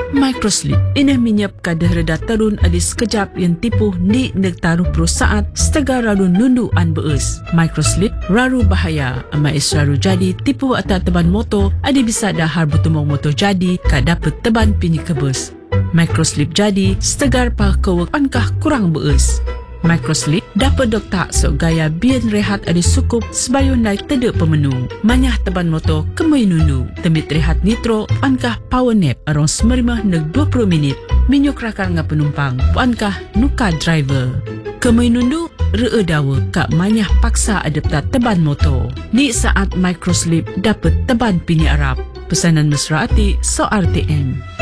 Microslip ini minyap kadah reda tarun adi sekejap yang tipu ni negtaruh pro saat setega ralu nundu an beus. Microslip raru bahaya ama raru jadi tipu atas teban motor adi bisa dahar bertumong motor jadi kad dapat teban pinyi kebus. Microslip jadi setegar pa kewek ankah kurang beus. Microslip dapat doktak sok gaya bian rehat adi sukup sebayun naik tedek pemenu. Manyah teban motor kemai nundu. Temit rehat nitro puankah power nap arong 15 neg 20 minit. Minyuk rakar nga penumpang puankah nuka driver. Kemai nundu ree dawa kak manyah paksa adapta teban motor. Di saat Microslip dapat teban pini Arab. Pesanan mesra ati so RTM.